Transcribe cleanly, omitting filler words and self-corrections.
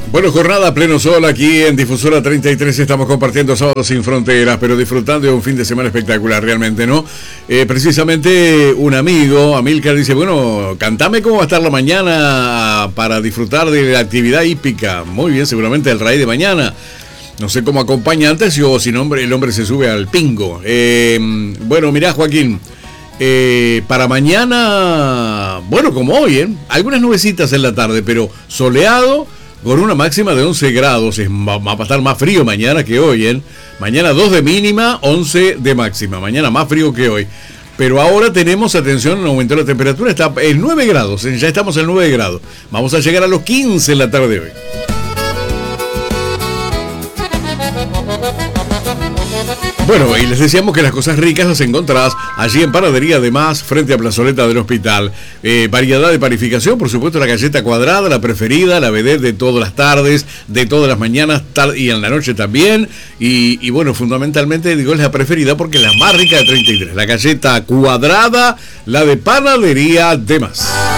Bueno, jornada a pleno sol aquí en Difusora 33. Estamos compartiendo Sábados Sin Fronteras, pero disfrutando de un fin de semana espectacular, realmente, ¿no? Precisamente un amigo, Amílcar, dice, bueno, cantame cómo va a estar la mañana para disfrutar de la actividad hípica. Muy bien, seguramente el raíz de mañana. No sé cómo acompañantes o si no, el hombre se sube al pingo. Bueno, mirá, Joaquín, para mañana, bueno, como hoy, algunas nubecitas en la tarde, pero soleado, con una máxima de 11 grados. Va a estar más frío mañana que hoy, Mañana 2 de mínima, 11 de máxima. Mañana más frío que hoy. Pero ahora tenemos, atención, aumentó la temperatura, está en 9 grados, ya estamos en 9 grados. Vamos a llegar a los 15 en la tarde de hoy. Bueno, y les decíamos que las cosas ricas las encontrás allí en Panadería de Más, frente a Plazoleta del Hospital. Variedad de panificación, por supuesto, la galleta cuadrada, la preferida, la vedette de todas las tardes, de todas las mañanas y en la noche también. Y bueno, fundamentalmente digo es la preferida porque es la más rica de 33. La galleta cuadrada, la de Panadería de Más.